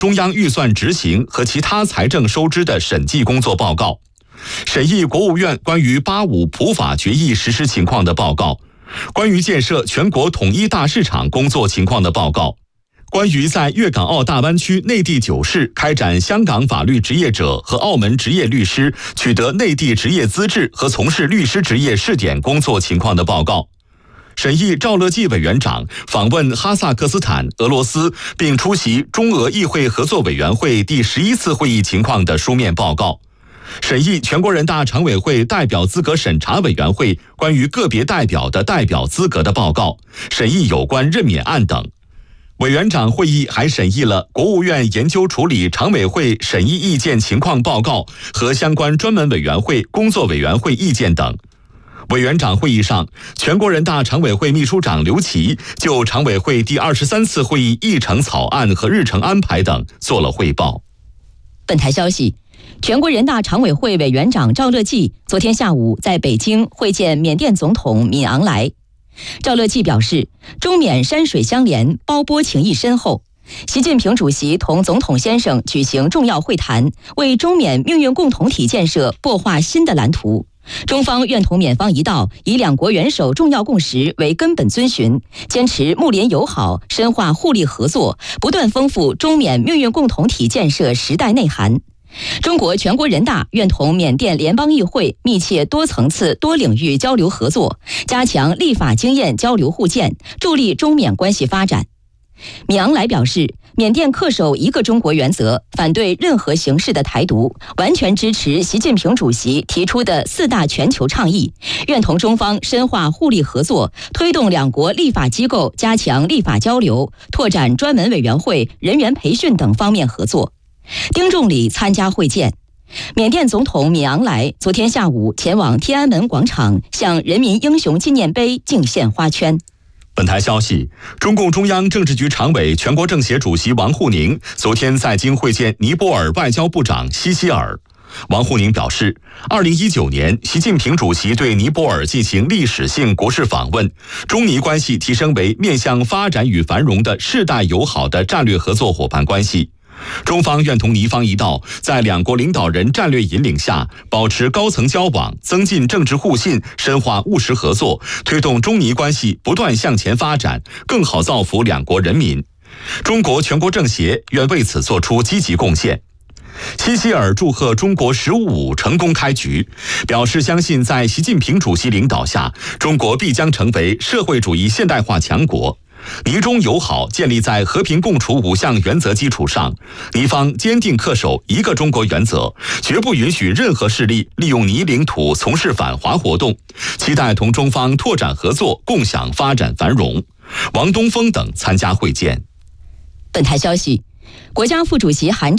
中央预算执行和其他财政收支的审计工作报告，审议国务院关于85普法决议实施情况的报告，关于建设全国统一大市场工作情况的报告，关于在粤港澳大湾区内地9市开展香港法律职业者和澳门执业律师取得内地执业资质和从事律师职业试点工作情况的报告，审议赵乐际委员长访问哈萨克斯坦、俄罗斯并出席中俄议会合作委员会第11次会议情况的书面报告，审议全国人大常委会代表资格审查委员会关于个别代表的代表资格的报告，审议有关任免案等。委员长会议还审议了国务院研究处理常委会审议意见情况报告和相关专门委员会、工作委员会意见等。委员长会议上，全国人大常委会秘书长刘奇就常委会第23次会议议程草案和日程安排等做了汇报。 本台消息，全国人大常委会委员长赵乐际昨天下午在北京会见缅甸总统敏昂莱。赵乐际表示，中缅山水相连，胞波情谊深厚。习近平主席同总统先生举行重要会谈，为中缅命运共同体建设擘画新的蓝图。中方愿同缅方一道，以两国元首重要共识为根本遵循，坚持睦邻友好，深化互利合作，不断丰富中缅命运共同体建设时代内涵。中国全国人大愿同缅甸联邦议会密切多层次多领域交流合作，加强立法经验交流互鉴，助力中缅关系发展。敏昂莱表示，缅甸恪守一个中国原则，反对任何形式的台独，完全支持习近平主席提出的4大全球倡议，愿同中方深化互利合作，推动两国立法机构加强立法交流，拓展专门委员会、人员培训等方面合作。丁仲礼参加会见。缅甸总统敏昂莱昨天下午前往天安门广场，向人民英雄纪念碑敬献花圈。 本台消息，中共中央政治局常委、全国政协主席王沪宁昨天在京会见尼泊尔外交部长西希尔。王沪宁表示，2019年习近平主席对尼泊尔进行历史性国事访问，中尼关系提升为面向发展与繁荣的世代友好的战略合作伙伴关系。中方愿同尼方一道，在两国领导人战略引领下，保持高层交往，增进政治互信，深化务实合作，推动中尼关系不断向前发展，更好造福两国人民。中国全国政协愿为此作出积极贡献。西希尔祝贺中国“15+5”成功开局，表示相信在习近平主席领导下，中国必将成为社会主义现代化强国。尼中友好建立在和平共处5项原则基础上，尼方坚定恪守一个中国原则，绝不允许任何势力利用尼领土从事反华活动，期待同中方拓展合作，共享发展繁荣。王东峰等参加会见。 本台消息，国家副主席韩